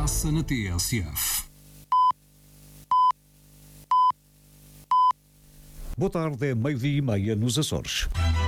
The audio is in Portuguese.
passa na TSF. Boa tarde, é 12:30 nos Açores.